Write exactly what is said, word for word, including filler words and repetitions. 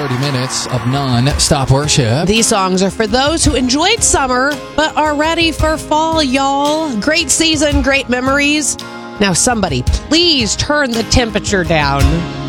thirty minutes of non-stop worship. These songs are for those who enjoyed summer but are ready for fall, y'all. Great season, great memories. Now somebody please turn the temperature down.